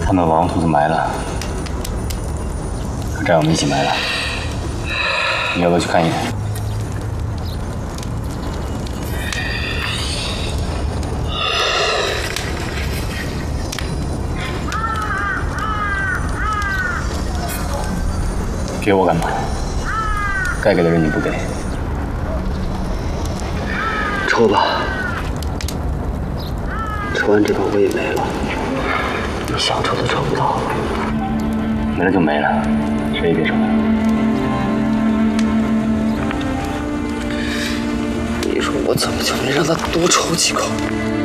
他们把王秃子埋了，和战友们一起埋了。你要不要去看一眼？给我干嘛？该给的人你不给。 抽吧，抽完这把我也没了，你想抽都抽不到了。 没了就没了，谁也别抽了。 你说我怎么就没让他多抽几口？